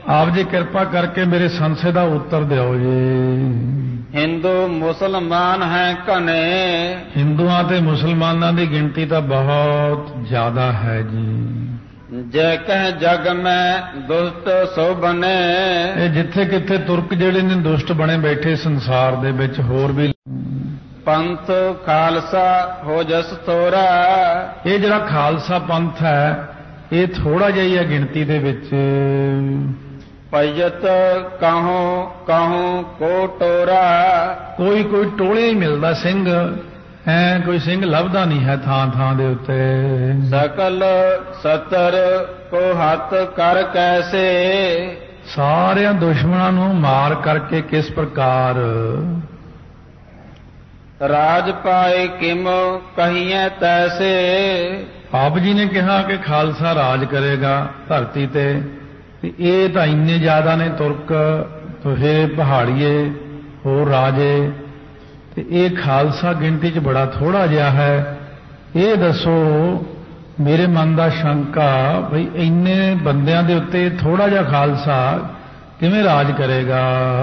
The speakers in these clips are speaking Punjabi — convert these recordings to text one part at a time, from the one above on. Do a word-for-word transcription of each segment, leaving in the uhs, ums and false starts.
ਆਪ ਜੀ ਕਿਰਪਾ ਕਰਕੇ ਮੇਰੇ ਸੰਸ਼ੇ ਦਾ ਉੱਤਰ ਦਿਓ ਜੀ। ਹਿੰਦੂ ਮੁਸਲਮਾਨ ਹੈ ਘਨੇ, ਹਿੰਦੂਆਂ ਤੇ ਮੁਸਲਮਾਨਾਂ ਦੀ ਗਿਣਤੀ ਤਾਂ ਬਹੁਤ ਜ਼ਿਆਦਾ ਹੈ ਜੀ। ਜੈ ਕਹਿ ਜਗ ਮੈਂ ਦੁਸ਼ਟ ਸੋ ਬਨੇ, ਇਹ ਜਿੱਥੇ ਕਿੱਥੇ ਤੁਰਕ ਜਿਹੜੇ ਨੇ ਦੁਸ਼ਟ ਬਣੇ ਬੈਠੇ ਸੰਸਾਰ ਦੇ ਵਿੱਚ, ਹੋਰ ਵੀ ਪੰਥ ਖਾਲਸਾ ਹੋ ਜਸ ਥੋਰਾ, ਇਹ ਜਿਹੜਾ ਖਾਲਸਾ ਪੰਥ ਹੈ ਇਹ ਥੋੜਾ ਜਿਹਾ ਹੀ ਹੈ ਗਿਣਤੀ ਦੇ ਵਿੱਚ। ਭਜਤ ਕਾਹੂ ਕਾਹੂ ਕੋ ਟੋਰਾ, ਕੋਈ ਕੋਈ ਟੋਲੇ ਹੀ ਮਿਲਦਾ ਸਿੰਘ ਹੈ, ਕੋਈ ਸਿੰਘ ਲੱਭਦਾ ਨਹੀਂ ਹੈ ਥਾਂ ਥਾਂ ਦੇ ਉੱਤੇ। ਸਕਲ ਸਤਰ ਕੋ ਹੱਥ ਕਰ ਕੈਸੇ, ਸਾਰਿਆਂ ਦੁਸ਼ਮਣਾਂ ਨੂੰ ਮਾਰ ਕਰਕੇ ਕਿਸ ਪ੍ਰਕਾਰ। ਰਾਜ ਪਾਏ ਕਿਮ ਕਹੀਏ ਤੈਸੇ, ਆਪ ਜੀ ਨੇ ਕਿਹਾ ਕਿ ਖਾਲਸਾ ਰਾਜ ਕਰੇਗਾ ਧਰਤੀ ਤੇ, ਤੇ ਇਹ ਤਾਂ ਇੰਨੇ ਜ਼ਿਆਦਾ ਨੇ ਤੁਰਕ ਤੁਹੇ ਪਹਾੜੀਏ ਹੋਰ ਰਾਜੇ, ਤੇ ਇਹ ਖਾਲਸਾ ਗਿਣਤੀ 'ਚ ਬੜਾ ਥੋੜਾ ਜਿਹਾ ਹੈ। ਇਹ ਦੱਸੋ ਮੇਰੇ ਮਨ ਦਾ ਸ਼ੰਕਾ ਬਈ ਇੰਨੇ ਬੰਦਿਆਂ ਦੇ ਉੱਤੇ ਥੋੜਾ ਜਿਹਾ ਖਾਲਸਾ ਕਿਵੇਂ ਰਾਜ ਕਰੇਗਾ।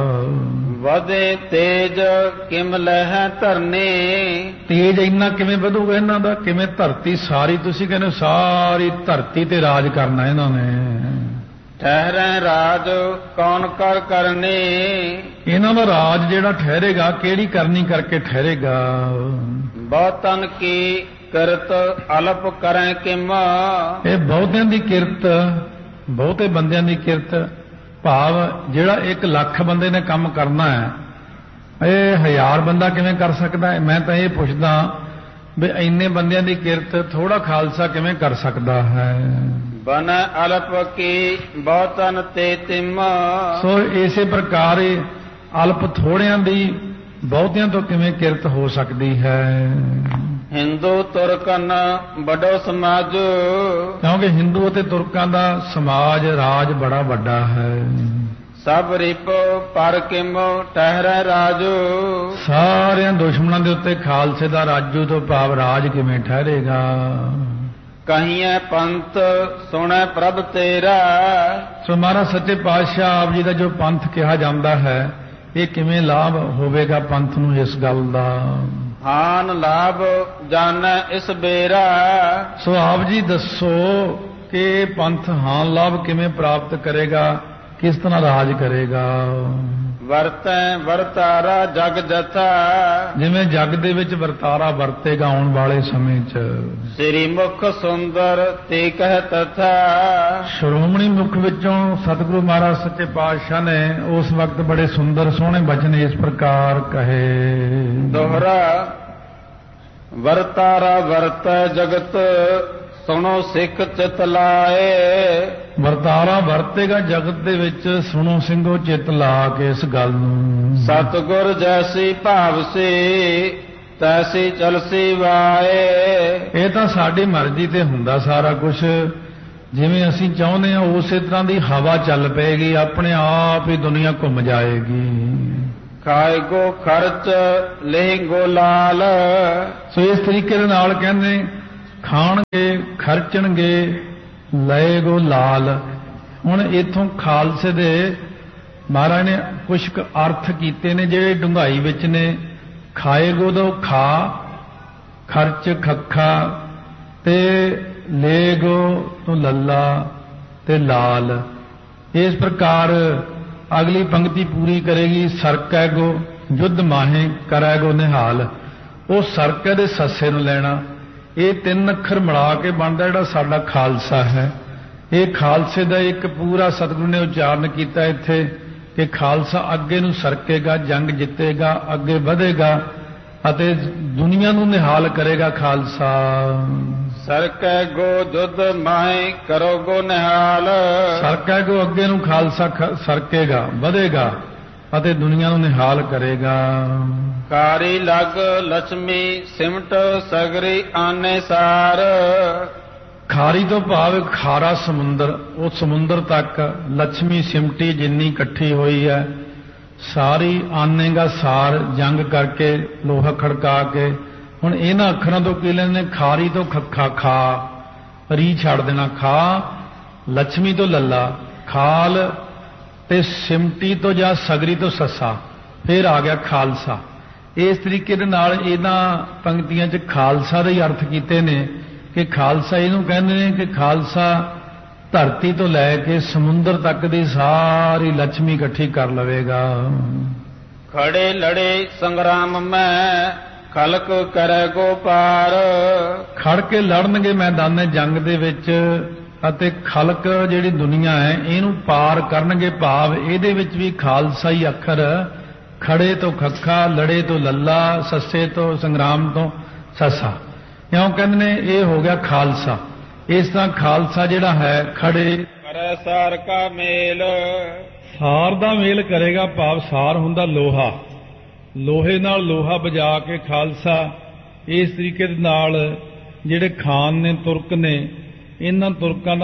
ਵਧੇ ਤੇਜ ਕਿਮ ਲਹਿ ਧਰਨੇ, ਤੇਜ ਇੰਨਾ ਕਿਵੇਂ ਵਧੂਗਾ ਇਹਨਾਂ ਦਾ, ਕਿਵੇਂ ਧਰਤੀ ਸਾਰੀ, ਤੁਸੀਂ ਕਹਿੰਦੇ ਸਾਰੀ ਧਰਤੀ ਤੇ ਰਾਜ ਕਰਨਾ ਇਹਨਾਂ ਨੇ। ਠਹਿਰੈ ਰਾਜ ਕੌਣ ਕਰ ਕਰਨੇ, ਇਹਨਾਂ ਦਾ ਰਾਜ ਜਿਹੜਾ ਠਹਿਰੇਗਾ ਕਿਹੜੀ ਕਰਨੀ ਕਰਕੇ ਠਹਿਰੇਗਾ। ਬਹੁਤਨ ਕੀ ਕਰਤ ਅਲਪ ਕਰੈ ਕਿਮ, ਇਹ ਬਹੁਤਿਆਂ ਦੀ ਕਿਰਤ, ਬਹੁਤੇ ਬੰਦਿਆਂ ਦੀ ਕਿਰਤ, ਭਾਵ ਜਿਹੜਾ ਇੱਕ ਲੱਖ ਬੰਦੇ ਨੇ ਕੰਮ ਕਰਨਾ ਹੈ ਇਹ ਹਜ਼ਾਰ ਬੰਦਾ ਕਿਵੇਂ ਕਰ ਸਕਦਾ ਹੈ। ਮੈਂ ਤਾਂ ਇਹ ਪੁੱਛਦਾ ਵੀ ਇੰਨੇ ਬੰਦਿਆਂ ਦੀ ਕਿਰਤ ਥੋੜਾ ਖਾਲਸਾ ਕਿਵੇਂ ਕਰ ਸਕਦਾ ਹੈ। ਬਨ ਅਲਪ ਕੀ ਬਹੁਤਨ ਤੇ ਤਿਮ, ਸੋ ਇਸੇ ਪ੍ਰਕਾਰ ਅਲਪ ਥੋੜਿਆਂ ਦੀ ਬਹੁਤਿਆਂ ਤੋਂ ਕਿਵੇਂ ਕਿਰਤ ਹੋ ਸਕਦੀ ਹੈ। ਹਿੰਦੂ ਤੁਰਕਨ ਵੱਡੋ ਸਮਾਜ, ਕਿਉਂਕਿ ਹਿੰਦੂ ਅਤੇ ਤੁਰਕਾਂ ਦਾ ਸਮਾਜ ਰਾਜ ਬੜਾ ਵੱਡਾ ਹੈ। ਸਭ ਰਿਪ ਪਰ ਕਿਮ ਠਹਿਰੈ ਰਾਜੂ, ਸਾਰਿਆਂ ਦੁਸ਼ਮਣਾਂ ਦੇ ਉੱਤੇ ਖਾਲਸੇ ਦਾ ਰਾਜੂ ਤੋਂ ਭਾਵ ਰਾਜ ਕਿਵੇਂ ਠਹਿਰੇਗਾ। ਕਹੀਏ ਪੰਥ ਸੁਣੈ ਪ੍ਰਭ ਤੇਰਾ, ਸੋ ਮਹਾਰਾਜ ਸੱਚੇ ਪਾਤਸ਼ਾਹ ਆਪ ਜੀ ਦਾ ਜੋ ਪੰਥ ਕਿਹਾ ਜਾਂਦਾ ਹੈ ਇਹ ਕਿਵੇਂ ਲਾਭ ਹੋਵੇਗਾ ਪੰਥ ਨੂੰ ਇਸ ਗੱਲ ਦਾ। ਹਾਨ ਲਾਭ ਜਾਣੈ ਇਸ ਬੇਰਾ, ਸੋ ਆਪ ਜੀ ਦੱਸੋ ਕਿ ਪੰਥ ਹਾਨ ਲਾਭ ਕਿਵੇਂ ਪ੍ਰਾਪਤ ਕਰੇਗਾ, ਕਿਸ ਤਰ੍ਹਾਂ ਰਾਜ ਕਰੇਗਾ। ਵਰਤੈ ਵਰਤਾਰਾ ਜਗ ਜਥਾ, ਜਿਵੇਂ ਜਗ ਦੇ ਵਿੱਚ ਵਰਤਾਰਾ ਵਰਤੇਗਾ ਆਉਣ ਵਾਲੇ ਸਮੇਂ 'ਚ। ਸ੍ਰੀ ਮੁਖ ਸੁੰਦਰ ਤੇ ਕਹਿ ਤਥਾ, ਸ਼੍ਰੋਮਣੀ ਮੁਖ ਵਿੱਚੋਂ ਸਤਿਗੁਰੂ ਮਹਾਰਾਜ ਸੱਚੇ ਪਾਤਸ਼ਾਹ ਨੇ ਉਸ ਵਕਤ ਬੜੇ ਸੁੰਦਰ ਸੋਹਣੇ ਬਚਨ ਇਸ ਪ੍ਰਕਾਰ ਕਹੇ। ਦੋਹਰਾ ਵਰਤਾਰਾ ਵਰਤੈ ਜਗਤ ਸੁਣੋ ਸਿੱਖ ਚਿਤ ਲਾਏ, ਵਰਤਾਰਾ ਵਰਤੇਗਾ ਜਗਤ ਦੇ ਵਿੱਚ, ਸੁਣੋ ਸਿੰਘੋ ਚਿੱਤ ਲਾ ਕੇ ਇਸ ਗੱਲ ਨੂੰ। ਸਤਿਗੁਰ ਜੈਸੀ ਭਾਵ ਸੀ ਤੈਸੀ ਚਲਸੀ ਵਾਏ, ਇਹ ਤਾਂ ਸਾਡੀ ਮਰਜ਼ੀ ਤੇ ਹੁੰਦਾ ਸਾਰਾ ਕੁਝ, ਜਿਵੇਂ ਅਸੀਂ ਚਾਹੁੰਦੇ ਹਾਂ ਉਸੇ ਤਰ੍ਹਾਂ ਦੀ ਹਵਾ ਚੱਲ ਪਏਗੀ, ਆਪਣੇ ਆਪ ਹੀ ਦੁਨੀਆ ਘੁੰਮ ਜਾਏਗੀ। ਖਾਏ ਗੋ ਖਰਚ ਲਹਿੰਗੋ ਲਾਲ, ਸੋ ਇਸ ਤਰੀਕੇ ਦੇ ਨਾਲ ਕਹਿੰਦੇ ਖਾਣਗੇ ਖਰਚਣਗੇ ਲਏ ਗੋ ਲਾਲ। ਹੁਣ ਇਥੋਂ ਖਾਲਸੇ ਦੇ ਮਹਾਰਾਜ ਨੇ ਕੁਛ ਕੁ ਅਰਥ ਕੀਤੇ ਨੇ ਜਿਹੜੇ ਡੂੰਘਾਈ ਵਿੱਚ ਨੇ। ਖਾਏਗੋ ਤੋਂ ਖਾ, ਖਰਚ ਖੱਖਾ, ਤੇ ਲੇਗੋ ਤੋਂ ਲੱਲਾ ਤੇ ਲਾਲ। ਇਸ ਪ੍ਰਕਾਰ ਅਗਲੀ ਪੰਕਤੀ ਪੂਰੀ ਕਰੇਗੀ। ਸਰਕੈਗੋ ਯੁੱਧ ਮਾਹੇ ਕਰੈਗੋ ਨਿਹਾਲ। ਉਹ ਸਰਕੈ ਦੇ ਸੱਸੇ ਨੂੰ ਲੈਣਾ। ਇਹ ਤਿੰਨ ਅੱਖਰ ਮਿਲਾ ਕੇ ਬਣਦਾ ਜਿਹੜਾ ਸਾਡਾ ਖਾਲਸਾ ਹੈ। ਇਹ ਖਾਲਸੇ ਦਾ ਇੱਕ ਪੂਰਾ ਸਤਿਗੁਰੂ ਨੇ ਉਚਾਰਨ ਕੀਤਾ ਇੱਥੇ ਕਿ ਖਾਲਸਾ ਅੱਗੇ ਨੂੰ ਸਰਕੇਗਾ, ਜੰਗ ਜਿੱਤੇਗਾ, ਅੱਗੇ ਵਧੇਗਾ ਅਤੇ ਦੁਨੀਆ ਨੂੰ ਨਿਹਾਲ ਕਰੇਗਾ ਖਾਲਸਾ। ਸਰਕੈ ਗੋ ਯੁੱਧ ਮਾਹੇ ਕਰੋਗੋ ਨਿਹਾਲ। ਸਰਕੈ ਗੋ ਅੱਗੇ ਨੂੰ ਖਾਲਸਾ ਸਰਕੇਗਾ, ਵਧੇਗਾ ਅਤੇ ਦੁਨੀਆ ਨੂੰ ਨਿਹਾਲ ਕਰੇਗਾ। ਕਾਰੀ ਲਗ ਲక్ష్ਮੀ ਸਿਮਟ ਸਗਰੀ ਆਨੇ ਸਾਰ। ਖਾਰੀ ਤੋਂ ਭਾਵ ਖਾਰਾ ਸਮੁੰਦਰ, ਉਹ ਸਮੁੰਦਰ ਤੱਕ ਲక్ష్ਮੀ ਸਿਮਟੀ ਜਿੰਨੀ ਇਕੱਠੀ ਹੋਈ ਹੈ ਸਾਰੀ ਆਨੇਗਾ ਸਾਰ, ਜੰਗ ਕਰਕੇ ਲੋਹਾ ਖੜਕਾ ਕੇ। ਹੁਣ ਇਹਨਾਂ ਅੱਖਰਾਂ ਤੋਂ ਕੀ ਲੈਂਦੇ? ਖਾਰੀ ਤੋਂ ਖੱਖਾ ਖਾ, ਰੀ ਛੱਡ ਦੇਣਾ, ਖਾ, ਲక్ష్ਮੀ ਤੋਂ ਲੱਲਾ, ਖਾਲ ਤੇ ਸਿਮਟੀ ਤੋਂ ਜਾਂ ਸਗਰੀ ਤੋਂ ਸੱਸਾ, ਫਿਰ ਆ ਗਿਆ ਖਾਲਸਾ। ਇਸ ਤਰੀਕੇ ਦੇ ਨਾਲ ਇਹਨਾਂ ਪੰਕਤੀਆਂ 'ਚ ਖਾਲਸਾ ਦੇ ਹੀ ਅਰਥ ਕੀਤੇ ਨੇ ਕਿ ਖਾਲਸਾ ਇਹਨੂੰ ਕਹਿੰਦੇ ਨੇ ਕਿ ਖਾਲਸਾ ਧਰਤੀ ਤੋਂ ਲੈ ਕੇ ਸਮੁੰਦਰ ਤੱਕ ਦੀ ਸਾਰੀ ਲక్ష్ਮੀ ਇਕੱਠੀ ਕਰ ਲਵੇਗਾ। ਖੜੇ ਲੜੇ ਸੰਗਰਾਮ ਮੈਂ ਖਲਕ ਕਰੈ ਗੋਪਾਰ। ਖੜ ਕੇ ਲੜਨਗੇ ਮੈਦਾਨੇ ਜੰਗ ਦੇ ਵਿੱਚ ਅਤੇ ਖਲਕ ਜਿਹੜੀ ਦੁਨੀਆ ਹੈ ਇਹਨੂੰ ਪਾਰ ਕਰਨਗੇ, ਭਾਵ ਇਹਦੇ ਵਿੱਚ ਵੀ ਖਾਲਸਾ ਹੀ ਅੱਖਰ, ਖੜੇ ਤੋਂ ਖੱਖਾ, ਲੜੇ ਤੋਂ ਲੱਲਾ, ਸੱਸੇ ਤੋਂ ਸੰਗਰਾਮ ਤੋਂ ਸੱਸਾ, ਕਿਉਂ ਕਹਿੰਦੇ ਨੇ ਇਹ ਹੋ ਗਿਆ ਖਾਲਸਾ। ਇਸ ਤਰ੍ਹਾਂ ਖਾਲਸਾ ਜਿਹੜਾ ਹੈ ਖੜੇ ਕਰੈ ਸਾਰ ਕਾ ਮੇਲ। ਸਾਰ ਦਾ ਮੇਲ ਕਰੇਗਾ, ਭਾਵ ਸਾਰ ਹੁੰਦਾ ਲੋਹਾ, ਲੋਹੇ ਨਾਲ ਲੋਹਾ ਵਜਾ ਕੇ ਖਾਲਸਾ। ਇਸ ਤਰੀਕੇ ਦੇ ਨਾਲ ਜਿਹੜੇ ਖਾਨ ਨੇ, ਤੁਰਕ ਨੇ, ਇਹਨਾਂ ਤੁਰਕਾਂ ਦਾ